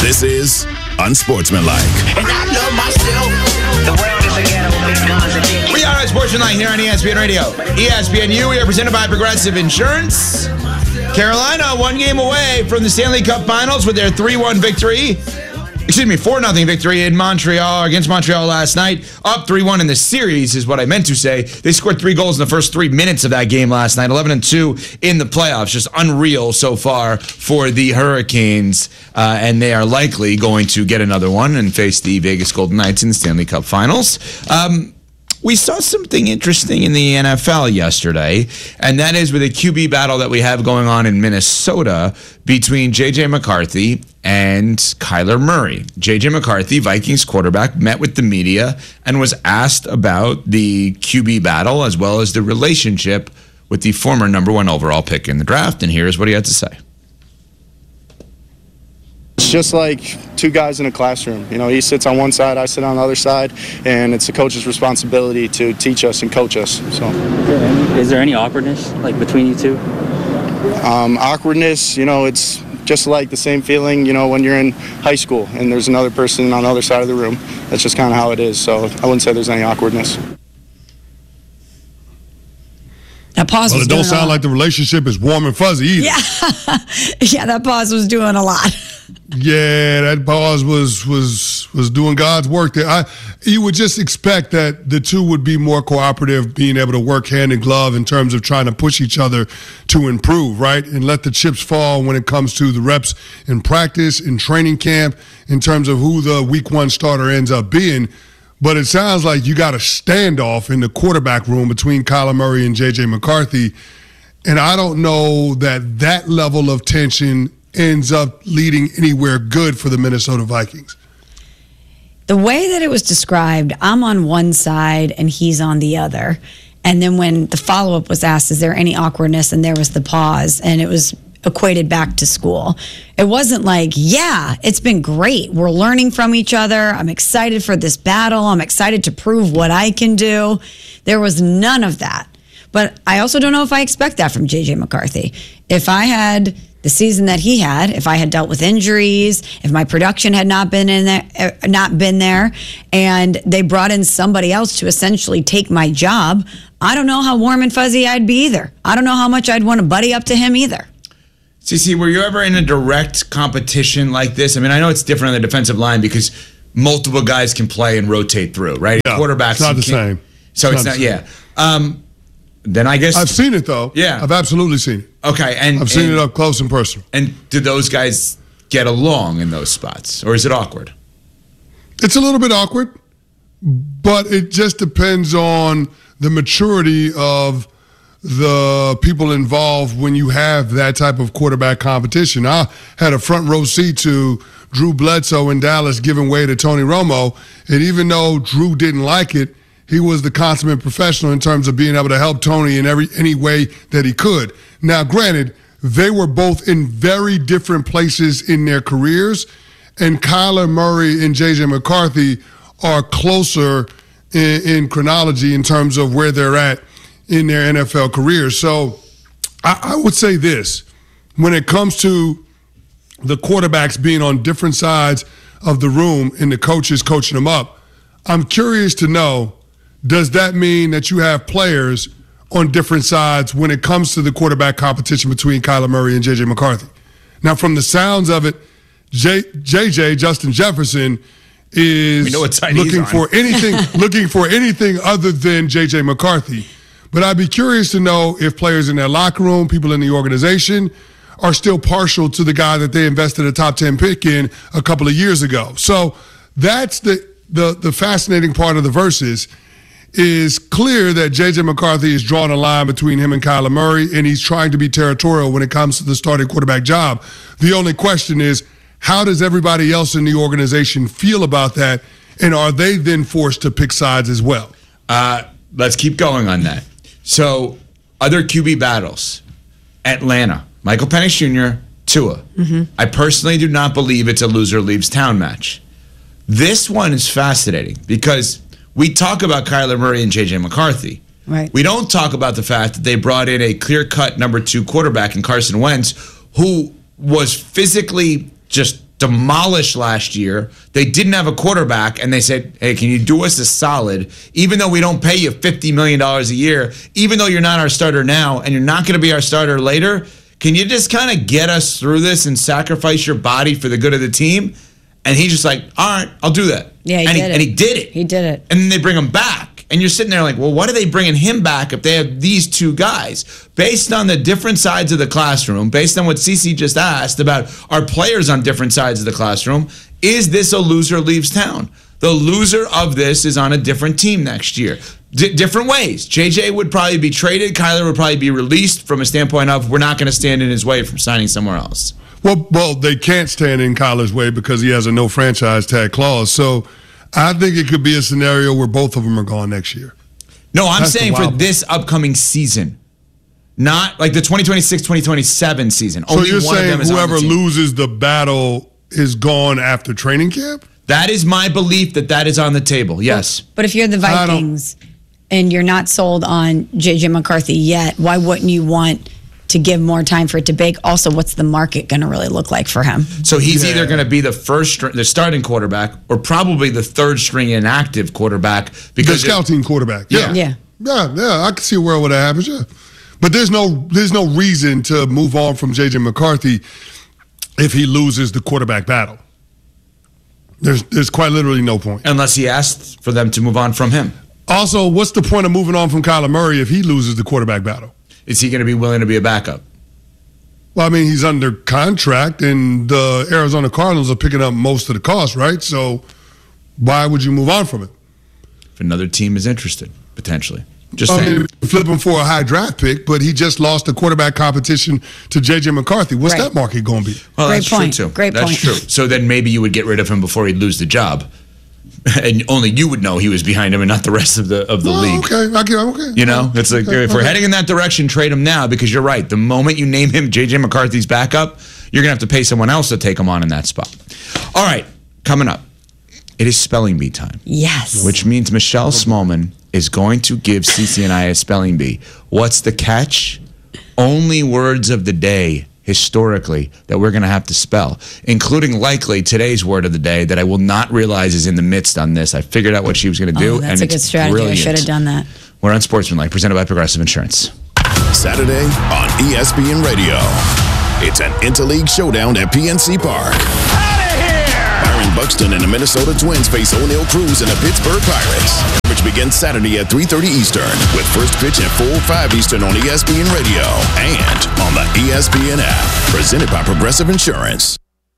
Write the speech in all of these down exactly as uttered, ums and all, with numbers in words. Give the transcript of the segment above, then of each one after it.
This is Unsportsmanlike. And I love myself. The world is a ghetto with guns and dick. We are Unsportsmanlike here on E S P N Radio. E S P N U, we are presented by Progressive Insurance. Carolina, one game away from the Stanley Cup Finals with their three one victory. Excuse me, four nothing victory in Montreal against Montreal last night. Up three one in the series is what I meant to say. They scored three goals in the first three minutes of that game last night. eleven and two in the playoffs. Just unreal so far for the Hurricanes. Uh, and they are likely going to get another one and face the Vegas Golden Knights in the Stanley Cup Finals. Um, we saw something interesting in the N F L yesterday, and that is with a Q B battle that we have going on in Minnesota between J J McCarthy and Kyler Murray. J J McCarthy, Vikings quarterback, met with the media and was asked about the Q B battle as well as the relationship with the former number one overall pick in the draft, and here's what he had to say. It's just like two guys in a classroom. You know, he sits on one side, I sit on the other side, and it's the coach's responsibility to teach us and coach us. So, is there any awkwardness like between you two? Um, awkwardness, you know, it's just like the same feeling, you know, when you're in high school and there's another person on the other side of the room. That's just kind of how it is. So I wouldn't say there's any awkwardness. That pause well, was it don't doing sound like the relationship is warm and fuzzy either. Yeah, yeah, that pause was doing a lot. Yeah, that pause was was was doing God's work there. I, you would just expect that the two would be more cooperative, being able to work hand in glove in terms of trying to push each other to improve, right? And let the chips fall when it comes to the reps in practice, in training camp, in terms of who the week one starter ends up being. But it sounds like you got a standoff in the quarterback room between Kyler Murray and J J McCarthy. And I don't know that that level of tension ends up leading anywhere good for the Minnesota Vikings. The way that it was described, I'm on one side and he's on the other. And then when the follow-up was asked, is there any awkwardness? And there was the pause, and it was equated back to school. It wasn't like, yeah, it's been great. We're learning from each other. I'm excited for this battle. I'm excited to prove what I can do. There was none of that. But I also don't know if I expect that from J J McCarthy. If I had the season that he had, if I had dealt with injuries, if my production had not been in there, not been there, and they brought in somebody else to essentially take my job, I don't know how warm and fuzzy I'd be either. I don't know how much I'd want to buddy up to him either. Cece, were you ever in a direct competition like this? I mean, I know it's different on the defensive line because multiple guys can play and rotate through, right? Yeah, Quarterbacks. It's not the same. So it's, it's not, not yeah. Um, then I guess. I've seen it, though. Yeah. I've absolutely seen it. Okay. and I've seen and, it up close and personal. And do those guys get along in those spots? Or is it awkward? It's a little bit awkward, but it just depends on the maturity of the people involved when you have that type of quarterback competition. I had a front row seat to Drew Bledsoe in Dallas giving way to Tony Romo, and even though Drew didn't like it, he was the consummate professional in terms of being able to help Tony in every any way that he could. Now, granted, they were both in very different places in their careers, and Kyler Murray and J J McCarthy are closer in, in chronology in terms of where they're at in their N F L careers. So I, I would say this, when it comes to the quarterbacks being on different sides of the room and the coaches coaching them up, I'm curious to know, does that mean that you have players on different sides when it comes to the quarterback competition between Kyler Murray and J J McCarthy? Now, from the sounds of it, J, JJ, Justin Jefferson, is we know what side looking he's on. for anything looking for anything other than J J McCarthy. But I'd be curious to know if players in their locker room, people in the organization, are still partial to the guy that they invested a top ten pick in a couple of years ago. So that's the the the fascinating part of the verses. Is clear that J J McCarthy is drawing a line between him and Kyler Murray, and he's trying to be territorial when it comes to the starting quarterback job. The only question is, how does everybody else in the organization feel about that, and are they then forced to pick sides as well? Uh, let's keep going on that. So, other Q B battles. Atlanta, Michael Penix Junior, Tua. Mm-hmm. I personally do not believe it's a loser leaves town match. This one is fascinating because we talk about Kyler Murray and J J McCarthy. Right. We don't talk about the fact that they brought in a clear-cut number two quarterback in Carson Wentz, who was physically just demolished last year. They didn't have a quarterback, and they said, hey, can you do us a solid? Even though we don't pay you fifty million dollars a year, even though you're not our starter now and you're not going to be our starter later, can you just kind of get us through this and sacrifice your body for the good of the team? And he's just like, all right, I'll do that. Yeah, he and, did he, it. and he did it. He did it. And then they bring him back. And you're sitting there like, well, what are they bringing him back if they have these two guys? Based on the different sides of the classroom, based on what Cece just asked about our players on different sides of the classroom, is this a loser leaves town? The loser of this is on a different team next year. D- different ways. J J would probably be traded. Kyler would probably be released from a standpoint of we're not going to stand in his way from signing somewhere else. Well, well, they can't stand in Kyler's way because he has a no franchise tag clause. So I think it could be a scenario where both of them are gone next year. No, I'm That's saying the for wild this upcoming season. Not like the twenty twenty-six twenty twenty-seven season. So Only you're one of saying them is on the whoever team. loses the battle is gone after training camp? That is my belief that that is on the table. Yes. But if you're the I don't- Vikings and you're not sold on J J McCarthy yet, why wouldn't you want to give more time for it to bake? Also, what's the market going to really look like for him? So he's Yeah. either going to be the first, str- the starting quarterback, or probably the third string inactive quarterback The because scout team quarterback. Yeah. Yeah. Yeah, yeah. I can see a world where that happens, yeah. But there's no there's no reason to move on from J J McCarthy if he loses the quarterback battle. There's there's quite literally no point. unless he asked for them to move on from him. Also, what's the point of moving on from Kyler Murray if he loses the quarterback battle? Is he going to be willing to be a backup? Well, I mean, he's under contract, and the Arizona Cardinals are picking up most of the cost, right? So why would you move on from it? If another team is interested, potentially. Just I saying. mean, flip him for a high draft pick, but he just lost the quarterback competition to J J McCarthy. What's Right. that market going to be? Well, Great that's point. true too. Great that's point. true. So then maybe you would get rid of him before he'd lose the job, and only you would know he was behind him, and not the rest of the of the Oh, league. okay, I get, okay. You know, it's like Okay, if we're okay. heading in that direction, trade him now because you're right. The moment you name him J J McCarthy's backup, you're gonna have to pay someone else to take him on in that spot. All right, coming up, it is spelling bee time, Yes. which means Michelle Smallman is going to give Cece and I a spelling bee. What's the catch? Only words of the day historically that we're going to have to spell, including likely today's word of the day that I will not realize is in the midst on this. I figured out what she was going to do, Oh, that's and a it's good strategy. brilliant. I should have done that. We're on Sportsmanlike, presented by Progressive Insurance. Saturday on E S P N Radio. It's an interleague showdown at P N C Park. Byron Buxton and the Minnesota Twins face O'Neal Cruz and the Pittsburgh Pirates, which begins Saturday at three thirty Eastern, with first pitch at four oh five Eastern on E S P N Radio and on the E S P N app. Presented by Progressive Insurance.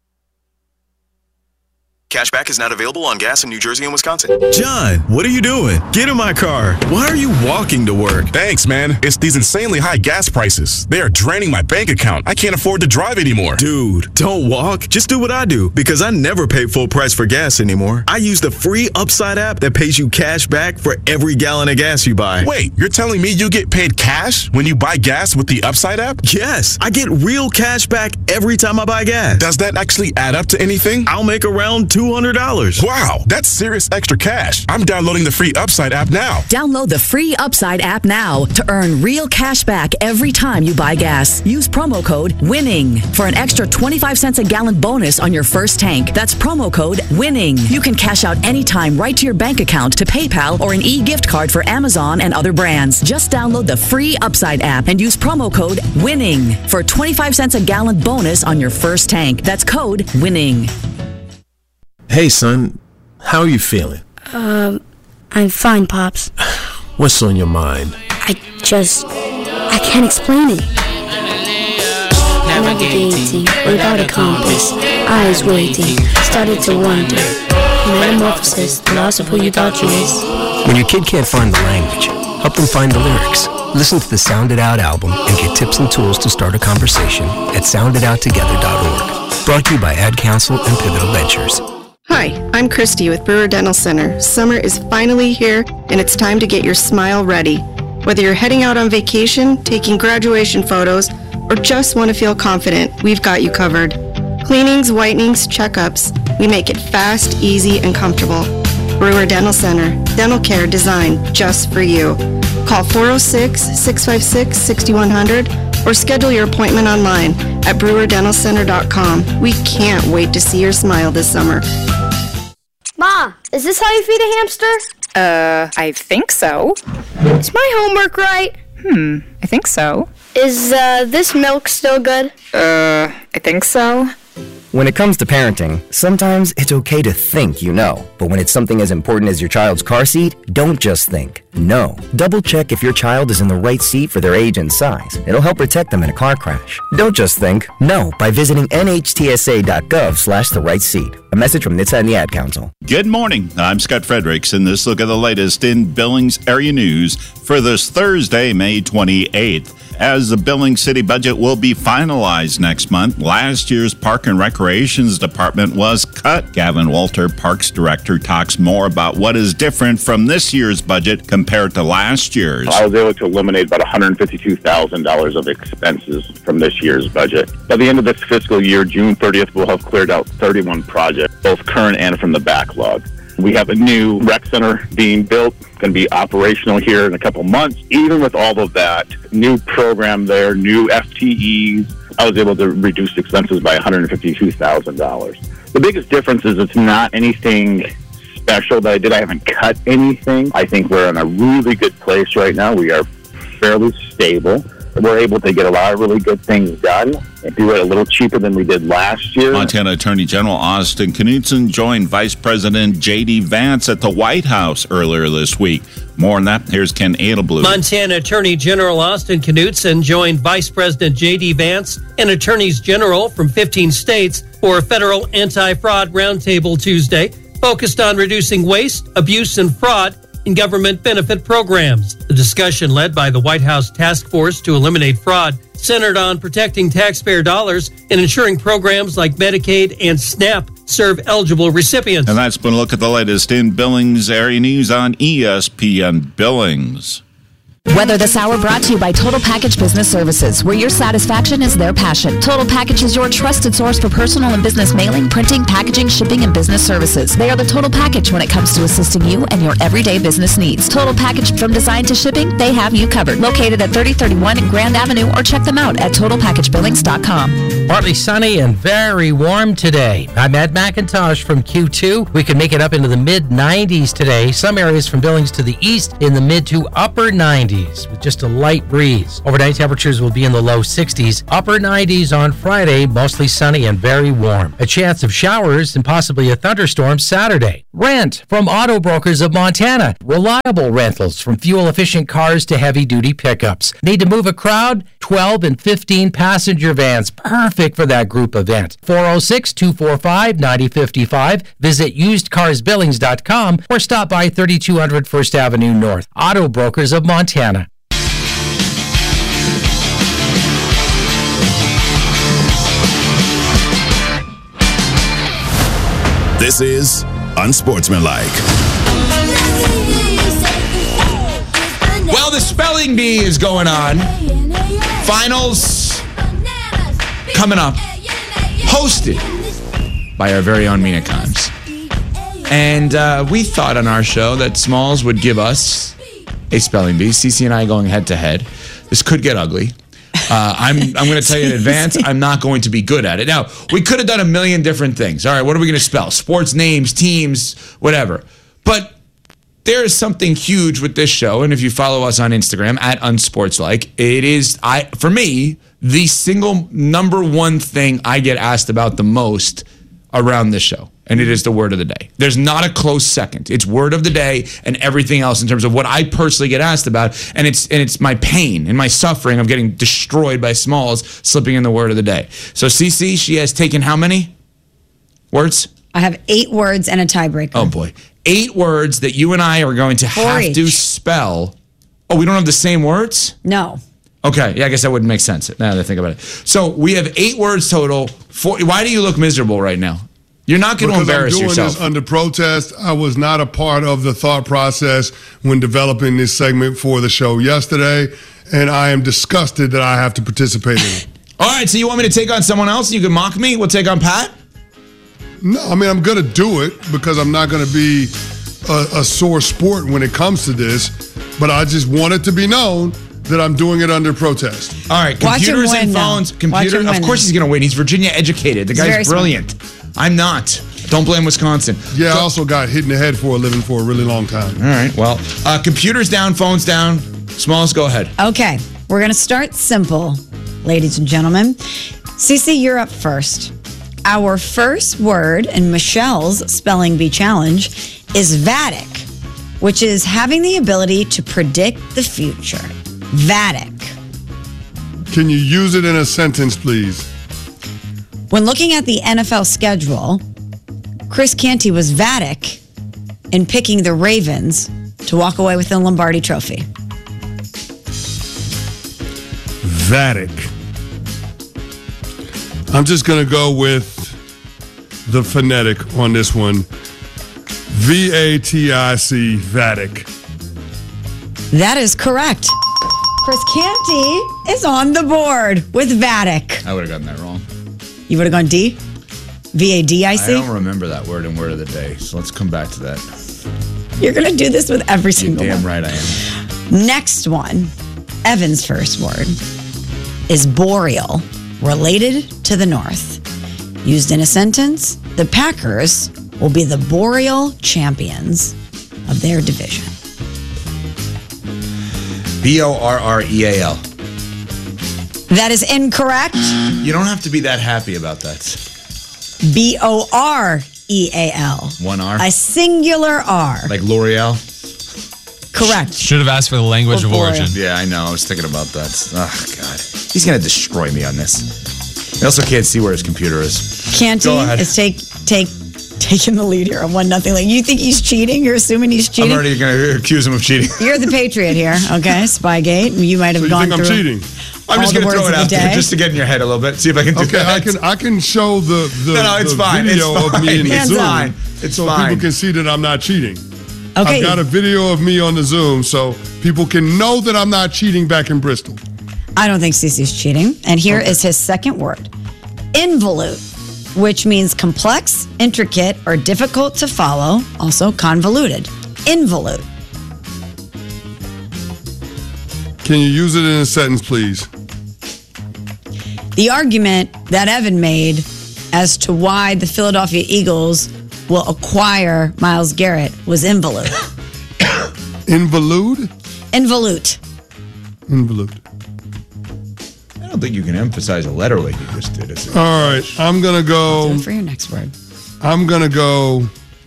Cashback is not available on gas in New Jersey and Wisconsin. John, what are you doing? Get in my car. Why are you walking to work? Thanks, man. It's these insanely high gas prices. They are draining my bank account. I can't afford to drive anymore. Dude, don't walk. Just do what I do, because I never pay full price for gas anymore. I use the free Upside app that pays you cash back for every gallon of gas you buy. Wait, you're telling me you get paid cash when you buy gas with the Upside app? Yes, I get real cash back every time I buy gas. Does that actually add up to anything? I'll make around two hundred dollars. Wow, that's serious extra cash. I'm downloading the free Upside app now. Download the free Upside app now to earn real cash back every time you buy gas. Use promo code WINNING for an extra twenty-five cents a gallon bonus on your first tank. That's promo code WINNING. You can cash out anytime right to your bank account, to PayPal, or an e-gift card for Amazon and other brands. Just download the free Upside app and use promo code WINNING for twenty-five cents a gallon bonus on your first tank. That's code WINNING. Hey, son, how are you feeling? Um, I'm fine, Pops. What's on your mind? I just, I can't explain it. Navigating without a compass, eyes waiting, started to wonder. Metamorphosis, the loss of who you thought you is. When your kid can't find the language, help them find the lyrics. Listen to the Sound It Out album and get tips and tools to start a conversation at sound it out together dot org. Brought to you by Ad Council and Pivotal Ventures. Hi, I'm Christy with Brewer Dental Center. Summer is finally here, and it's time to get your smile ready. Whether you're heading out on vacation, taking graduation photos, or just want to feel confident, we've got you covered. Cleanings, whitenings, checkups, we make it fast, easy, and comfortable. Brewer Dental Center, dental care designed just for you. Call four oh six, six five six, six one zero zero or schedule your appointment online at brewer dental center dot com. We can't wait to see your smile this summer. Ma, is this how you feed a hamster? Uh, I think so. Is my homework right? Hmm, I think so. Is uh, this milk still good? Uh, I think so. When it comes to parenting, sometimes it's okay to think you know. But when it's something as important as your child's car seat, don't just think. Know. Double check if your child is in the right seat for their age and size. It'll help protect them in a car crash. Don't just think. Know by visiting N H T S A dot gov slash the right seat. A message from NHTSA and the Ad Council. Good morning. I'm Scott Fredericks, and this look at the latest in Billings area news for this Thursday, May twenty-eighth. As the Billings City budget will be finalized next month, last year's Park and Recreations Department was cut. Gavin Walter, Parks Director, talks more about what is different from this year's budget compared to last year's. I was able to eliminate about one hundred fifty-two thousand dollars of expenses from this year's budget. By the end of this fiscal year, June thirtieth, we'll have cleared out thirty-one projects, both current and from the backlog. We have a new rec center being built, going to be operational here in a couple months. Even with all of that, new program there, new F T Es, I was able to reduce expenses by one hundred fifty-two thousand dollars. The biggest difference is it's not anything special that I did. I haven't cut anything. I think we're in a really good place right now. We are fairly stable. We're able to get a lot of really good things done and do it a little cheaper than we did last year. Montana Attorney General Austin Knudsen joined Vice President J D. Vance at the White House earlier this week. More on that, here's Ken Adelblue. Montana Attorney General Austin Knudsen joined Vice President J D. Vance and attorneys general from fifteen states for a federal anti-fraud roundtable Tuesday, focused on reducing waste, abuse, and fraud in government benefit programs. The discussion, led by the White House Task Force to Eliminate Fraud, centered on protecting taxpayer dollars and ensuring programs like Medicaid and SNAP serve eligible recipients. And that's been a look at the latest in Billings area news on E S P N Billings. Weather this hour brought to you by Total Package Business Services, where your satisfaction is their passion. Total Package is your trusted source for personal and business mailing, printing, packaging, shipping, and business services. They are the Total Package when it comes to assisting you and your everyday business needs. Total Package, from design to shipping, they have you covered. Located at thirty thirty-one Grand Avenue, or check them out at total package billings dot com. Partly sunny and very warm today. I'm Ed McIntosh from Q two. We can make it up into the mid nineties today. Some areas from Billings to the east in the mid to upper nineties. With just a light breeze. Overnight temperatures will be in the low sixties. Upper nineties on Friday, mostly sunny and very warm. A chance of showers and possibly a thunderstorm Saturday. Rent from Auto Brokers of Montana. Reliable rentals from fuel-efficient cars to heavy-duty pickups. Need to move a crowd? twelve and fifteen passenger vans. Perfect for that group event. four oh six, two four five, nine oh five five. Visit used cars billings dot com or stop by thirty-two hundred First Avenue North. Auto Brokers of Montana. This is Unsportsmanlike. Well, the spelling bee is going on. Finals coming up. Hosted by our very own Mina Kimes. And uh, we thought on our show that Smalls would give us a spelling bee. Cece and I going head to head. This could get ugly. Uh, I'm I'm going to tell you in advance, I'm not going to be good at it. Now, we could have done a million different things. All right, what are we going to spell? Sports names, teams, whatever. But there is something huge with this show, and if you follow us on Instagram, at Unsportslike, it is, I for me, the single number one thing I get asked about the most around this show. And it is the word of the day. There's not a close second. It's word of the day and everything else in terms of what I personally get asked about. And it's and it's my pain and my suffering of getting destroyed by Smalls slipping in the word of the day. So Cece, she has taken how many words? I have eight words and a tiebreaker. Oh, boy. Eight words that you and I are going to Four have each. to spell. Oh, we don't have the same words? No. Okay, yeah, I guess that wouldn't make sense now that I think about it. So we have eight words total. Four, why do you look miserable right now? You're not going to embarrass I'm doing yourself. This under protest. I was not a part of the thought process when developing this segment for the show yesterday, and I am disgusted that I have to participate in it. All right, so you want me to take on someone else? You can mock me? We'll take on Pat? No, I mean, I'm going to do it because I'm not going to be a, a sore sport when it comes to this, but I just want it to be known that I'm doing it under protest. All right, Watch him computers win and now. phones. Watch Computer. him Of win course, now. he's going to win. He's Virginia educated. The He's very guy's smart. brilliant. I'm not. Don't blame Wisconsin. Yeah, I So- also got hit in the head for a living for a really long time. All right. Well, uh, computers down, phones down. Smallest, go ahead. Okay, we're going to start simple, ladies and gentlemen. Cece, you're up first. Our first word in Michelle's Spelling Bee Challenge is Vatic, which is having the ability to predict the future. Vatic. Can you use it in a sentence, please? When looking at the N F L schedule, Chris Canty was Vatic in picking the Ravens to walk away with the Lombardi Trophy. Vatic. I'm just going to go with the phonetic on this one. V A T I C, Vatic. That is correct. Chris Canty is on the board with Vatic. I would have gotten that wrong. You would have gone D? V A D I I C? don't remember that word in Word of the Day, so let's come back to that. You're going to do this with every You're single damn one. right I am. Next one, Evan's first word, is boreal, related to the north. Used in a sentence, the Packers will be the boreal champions of their division. B O R R E A L. That is incorrect. You don't have to be that happy about that. B O R E A L. One R? A singular R. Like L'Oreal? Correct. Should have asked for the language Or of boreal. origin. Yeah, I know. I was thinking about that. Oh, God. He's going to destroy me on this. I also can't see where his computer is. Canty Go ahead. is take take taking the lead here on one nothing. Like, you think he's cheating? You're assuming he's cheating? I'm already going to accuse him of cheating. You're the Patriot here, okay? Spygate. You might have So you gone think I'm through. cheating? I'm just all the going to throw words it of out the there day. just to get in your head a little bit. See if I can do Okay, that. I can I can show the the, No, no, it's the fine. It's video of fine. me in the It's Zoom, fine. It's so fine. people can see that I'm not cheating. Okay. I've got a video of me on the Zoom, so people can know that I'm not cheating back in Bristol. I don't think Cece's cheating. And here is his second word, involute, which means complex, intricate, or difficult to follow, also convoluted. Involute. Can you use it in a sentence, please? The argument that Evan made as to why the Philadelphia Eagles will acquire Myles Garrett was involute. Involute? Involute. Involute. I don't think you can emphasize a letter like you just did. Is it? All right, I'm gonna go. Do it for your next word. I'm gonna go.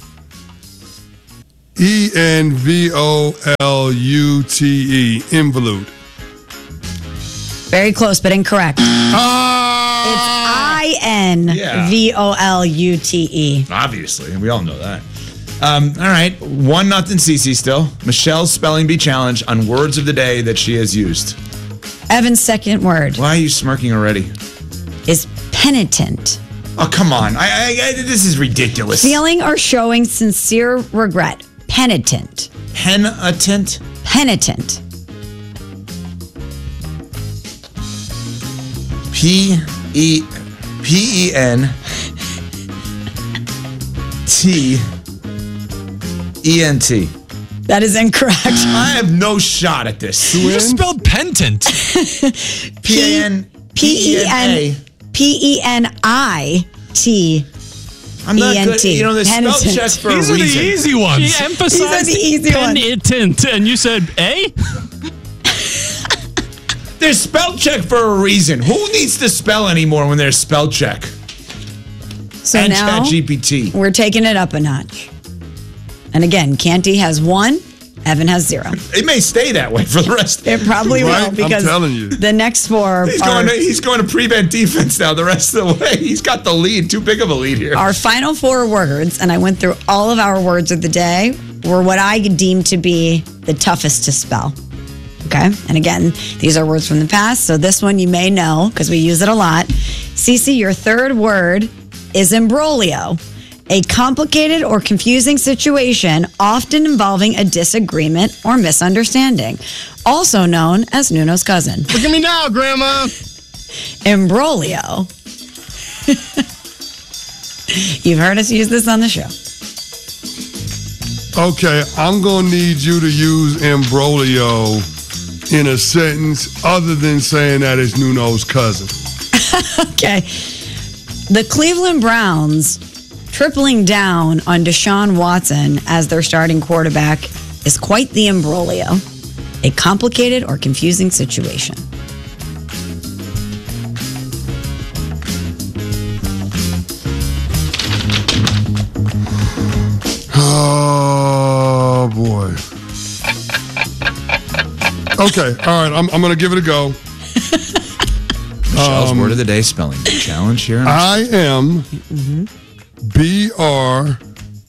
E N V O L U T E. Involute. Very close, but incorrect. Ah! It's I N V O L U T E. Obviously, we all know that. Um, all right, one nothing Cece still. Michelle's Spelling Bee Challenge on words of the day that she has used. Evan's second word Why are you smirking already? is penitent. Oh, come on. I, I, I this is ridiculous. Feeling or showing sincere regret. Penitent. Penitent? Penitent. P E P E N T E N T. That is incorrect. I have no shot at this. You just spelled pentant. P A N P E N P E N I T. I'm not E N good. T. You know, there's spell Penitent. check for These a are the reason. easy ones. She emphasized These are the easy ones. penitent, and you said A? There's spell check for a reason. Who needs to spell anymore when there's spell check? So and now ChatGPT. we're taking it up a notch. And again, Canty has one, Evan has zero. It may stay that way for the rest. It probably Right? will because I'm telling you. the next four He's are going, to, he's going to prevent defense now the rest of the way. He's got the lead. Too big of a lead here. our final four words, and I went through all of our words of the day, were what I deem to be the toughest to spell. Okay? And again, these are words from the past, so this one you may know because we use it a lot. Cece, your third word is imbroglio, a complicated or confusing situation often involving a disagreement or misunderstanding, also known as Nuno's cousin. Look at me now, Grandma. Imbroglio. You've heard us use this on the show. Okay, I'm gonna need you to use imbroglio in a sentence other than saying that it's Nuno's cousin. Okay. The Cleveland Browns tripling down on Deshaun Watson as their starting quarterback is quite the imbroglio, a complicated or confusing situation. Oh, boy. Okay, all right, I'm, I'm going to give it a go. Michelle's Um, word of the day spelling bee challenge here. I am B R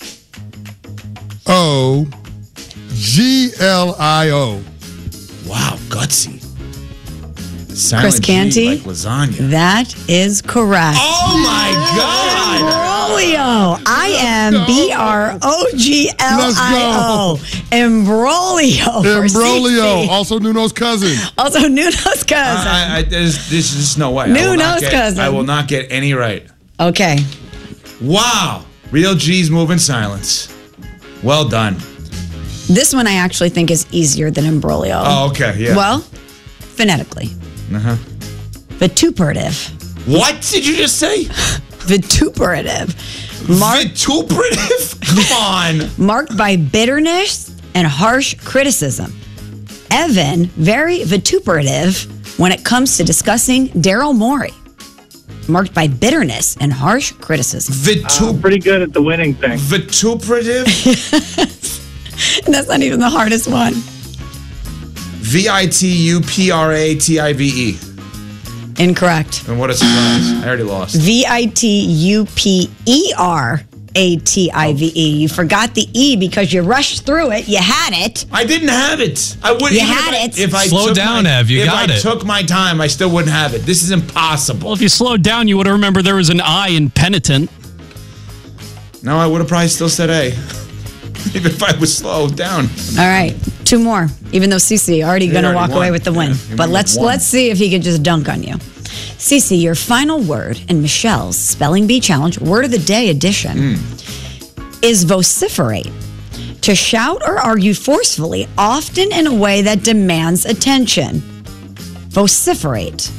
O G L I O. Wow, gutsy. Chris Silent G, Canty, like lasagna. that is correct. Oh my God! Imbroglio. I am B R O G L I O. Imbroglio. for Imbroglio, C C. also Nuno's cousin. Also Nuno's cousin. I, I, there's, there's just no way. I will Nuno's not get- cousin. I will not get any right. Okay. Wow. Real G's move in silence. Well done. This one I actually think is easier than imbroglio. Oh, okay, yeah. Well, phonetically. Uh-huh. Vituperative. What did you just say? Vituperative. Mar- Vituperative? Come on. Marked by bitterness and harsh criticism. Evan, very vituperative when it comes to discussing Daryl Morey. Marked by bitterness and harsh criticism. Vitup- pretty good at the winning thing. Vituperative? And that's not even the hardest one. V I T U P R A T I V E. Incorrect. And what a surprise. I already lost. V I T U P E R A T I V E. You forgot the E because you rushed through it. You had it. I didn't have it. I wouldn't. You even had if I, it. If I Slow took down, my, Ev. You if got I it. took my time, I still wouldn't have it. This is impossible. Well, if you slowed down, you would have remembered there was an I in penitent. No, I would have probably still said A. Even if I was slowed down. All right, two more. Even though Cece already He going to already walk won. away with the win, Yeah, he but won let's with one. let's see if he can just dunk on you. Cece, your final word in Michelle's spelling bee challenge word of the day edition Hmm. is vociferate. To shout or argue forcefully, often in a way that demands attention. Vociferate.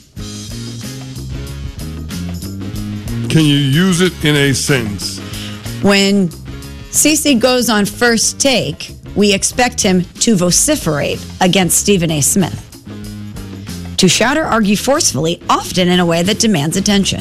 Can you use it in a sentence? When Cece goes on first take, we expect him to vociferate against Stephen A. Smith. To shout or argue forcefully, often in a way that demands attention.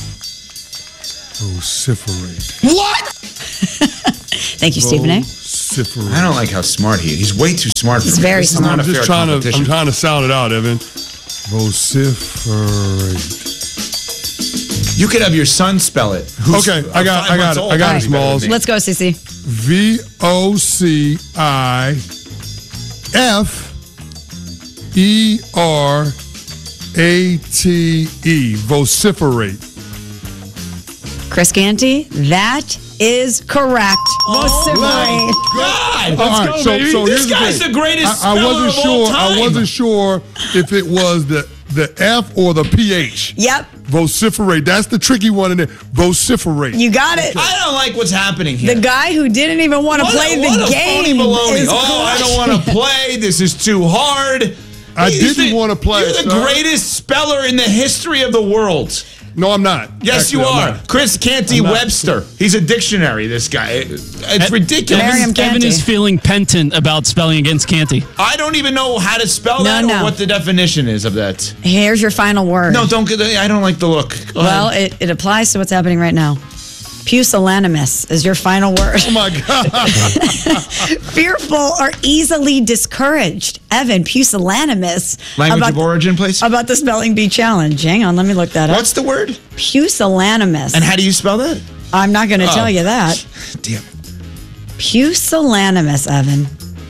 Vociferate. What? Thank you, Stephen A. Vociferate. I don't like how smart he is. He's way too smart for He's me. very this smart. is not I'm a fair just trying to. competition. I'm trying to sound it out, Evan. Vociferate. You could have your son spell it. who's Okay, I got- five I got months it. old. I got That'd it, be better than Smalls. me. Let's go, Cece. V O C I F E R A T E. Vociferate. Chris Canty, that is correct. Vociferate. God! All right, so, so this here's guy's the, the thing. greatest I, I speller wasn't of sure. all time. I wasn't sure if it was the the F or the P H. Yep, Vociferate. That's the tricky one in there. Vociferate. you got it. I don't like what's happening here. The guy who didn't even want to What play a, the what a game phony baloney. is Oh, I don't crushing. want to play. This is too hard. I He's didn't the- want to play. You're the sir. greatest speller in the history of the world. No, I'm not. Yes, Actually, you I'm are. not. Chris Canty I'm not. Webster. He's a dictionary, this guy. It- It's ridiculous. Miriam Evan Canty. is feeling penitent about spelling against Canty. I don't even know how to spell No, that no. or what the definition is of that. Here's your final word. No, don't get. I don't like the look. Go Well, ahead. it, it applies to what's happening right now. Pusillanimous is your final word. Oh my God. Fearful or easily discouraged. Evan, pusillanimous. language about, of origin, please. about the spelling bee challenge. Hang on, let me look that up. What's the word? Pusillanimous. And how do you spell that? I'm not going to Oh. tell you that. Damn. Pusillanimous, Evan.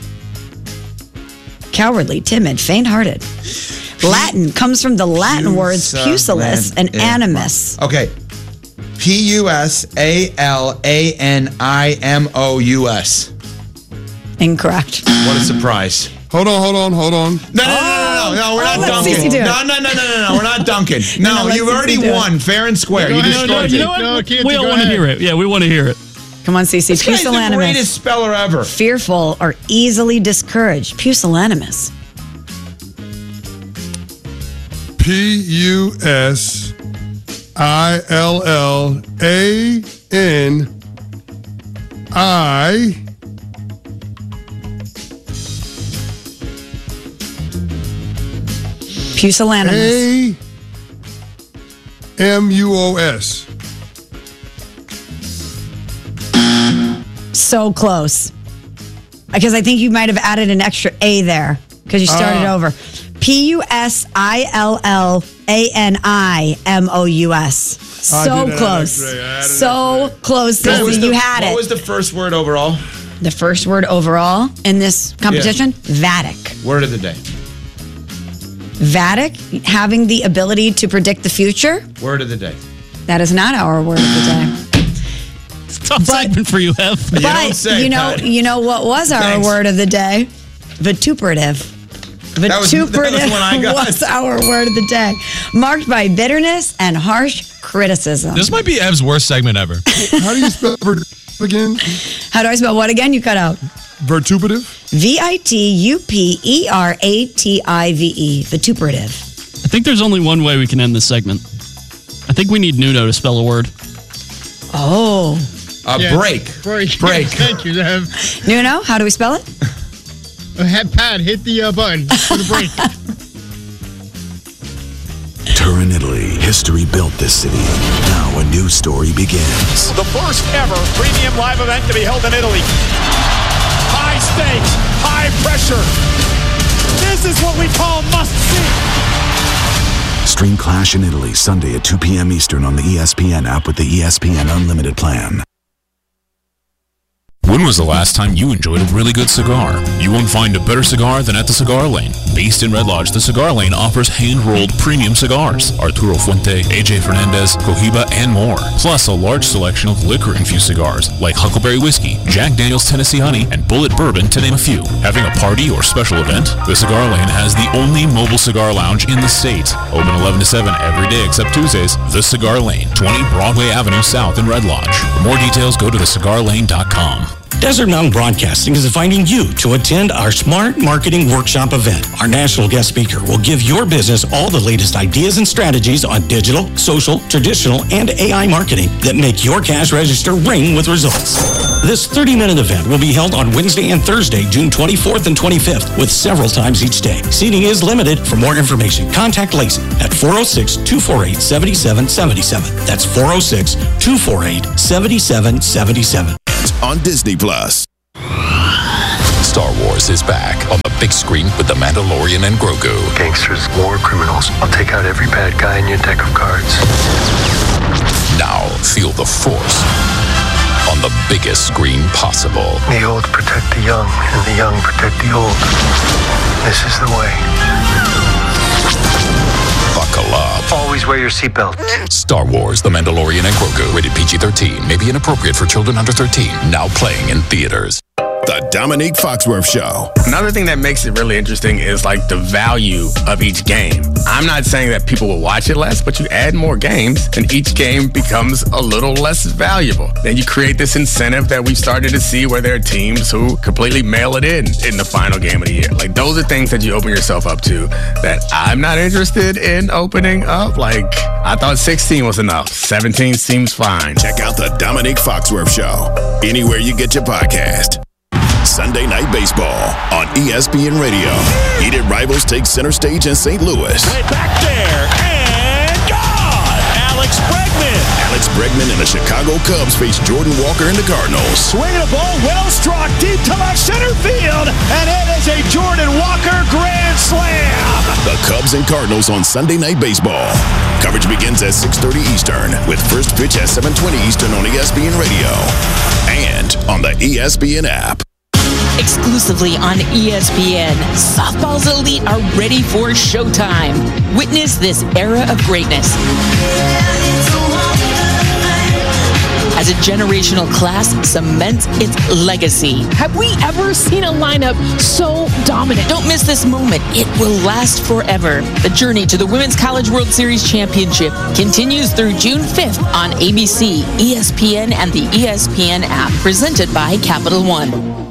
Cowardly, timid, faint-hearted. Latin comes from the Latin words pusilus and animus. Okay. P U S A L A N I M O U S. Incorrect. What a surprise. Hold on, hold on, hold on. No, no, no, no, no, no, we're Oh, not let's dunking. Cece do it. No, no, no, no, no, no, we're not dunking. No, No, let's you've Cece already do it. won, fair and square. Go You ahead. destroyed No, no, me. you know what? No, Canty, we all go want to ahead. hear it. Yeah, we want to hear it. Come on, Cece. This guy's the Pusillanimous. greatest speller ever. Fearful or easily discouraged. Pusillanimous. P U S I L L A N I Pusillanimous. A M U O S. So close. Because I think you might have added an extra A there because you started Uh. over. P U S I L L A N I M O U S. I So did add close. extra A. I added So close. What was Sissy. You the- had What it. was the first word overall? The first word overall in this competition? Vatic. Word of the day. Vatic, having the ability to predict the future. Word of the day. That is not our word of the day. It's a tough segment for you, Ev. You don't But say, you know, Pat. you know what was our Thanks. word of the day? Vituperative. That was- that was Vituperative one I got. was our word of the day, marked by bitterness and harsh criticism. This might be Ev's worst segment ever. How do you spell virtuperative again? How do I spell what again? You cut out. Virtuperative? V I T U P E R A T I V E. Vituperative. I think there's only one way we can end this segment. I think we need Nuno to spell a word. Oh. Uh, Yeah. break. Break. Break. Thank you, Ev. Nuno, how do we spell it? Uh, Pat, Pat, hit the uh, button for the break. Turin, Italy. History built this city. Now a new story begins. The first ever premium live event to be held in Italy. High stakes, high pressure. This is what we call must see. Stream Clash in Italy Sunday at two p.m. Eastern on the E S P N app with the E S P N Unlimited plan. When was the last time you enjoyed a really good cigar? You won't find a better cigar than at the Cigar Lane. Based in Red Lodge, the Cigar Lane offers hand-rolled premium cigars. Arturo Fuente, A J Fernandez, Cohiba, and more. Plus a large selection of liquor-infused cigars like Huckleberry Whiskey, Jack Daniel's Tennessee Honey, and Bullet Bourbon, to name a few. Having a party or special event? The Cigar Lane has the only mobile cigar lounge in the state. Open eleven to seven every day except Tuesdays. The Cigar Lane, twenty Broadway Avenue South in Red Lodge. For more details, go to the cigar lane dot com. Desert Mountain Broadcasting is inviting you to attend our Smart Marketing Workshop event. Our national guest speaker will give your business all the latest ideas and strategies on digital, social, traditional, and A I marketing that make your cash register ring with results. This thirty-minute event will be held on Wednesday and Thursday, June twenty-fourth and twenty-fifth, with several times each day. Seating is limited. For more information, contact Lacey at four oh six, two four eight, seven seven seven seven. That's four oh six, two four eight, seven seven seven seven. On Disney Plus. Star Wars is back on the big screen with The Mandalorian and Grogu. Gangsters, war criminals. I'll take out every bad guy in your deck of cards. Now feel the Force on the biggest screen possible. The old protect the young, and the young protect the old. This is the way. Buckle up. Always wear your seatbelt. Star Wars, The Mandalorian and Grogu. Rated P G thirteen. May be inappropriate for children under thirteen. Now playing in theaters. The Dominique Foxworth Show. Another thing that makes it really interesting is like the value of each game. I'm not saying that people will watch it less, but you add more games and each game becomes a little less valuable. Then you create this incentive that we've started to see where there are teams who completely mail it in in the final game of the year. Like those are things that you open yourself up to that I'm not interested in opening up. Like I thought sixteen was enough. seventeen seems fine. Check out the Dominique Foxworth Show anywhere you get your podcast. Sunday Night Baseball on E S P N Radio. Heated rivals take center stage in Saint Louis. Way back there and gone. Alex Bregman. Alex Bregman and the Chicago Cubs face Jordan Walker and the Cardinals. Swinging a ball well struck deep to left center field, and it is a Jordan Walker grand slam. The Cubs and Cardinals on Sunday Night Baseball. Coverage begins at six thirty Eastern with first pitch at seven twenty Eastern on E S P N Radio and on the E S P N app. Exclusively on E S P N, softball's elite are ready for showtime. Witness this era of greatness as a generational class cements its legacy. Have we ever seen a lineup so dominant? Don't miss this moment. It will last forever. The journey to the Women's College World Series Championship continues through June fifth on A B C, E S P N, and the E S P N app, presented by Capital One.